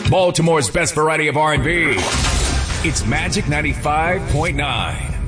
Baltimore's best variety of R&B. It's Magic 95.9.